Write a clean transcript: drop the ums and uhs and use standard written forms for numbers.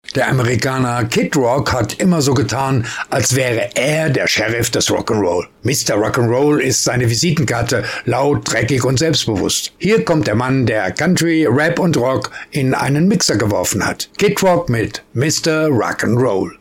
Der Amerikaner Kid Rock hat immer so getan, als wäre er der Sheriff des Rock'n'Roll. Mr. Rock'n'Roll ist seine Visitenkarte, laut, dreckig und selbstbewusst. Hier kommt der Mann, der Country, Rap und Rock in einen Mixer geworfen hat. Kid Rock mit Mr. Rock'n'Roll.